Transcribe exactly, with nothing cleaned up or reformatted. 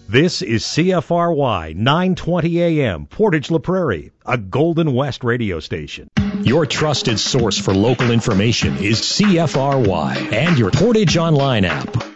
This is C F R Y nine twenty A M, Portage La Prairie, a Golden West radio station. Your trusted source for local information is C F R Y and your Portage Online app.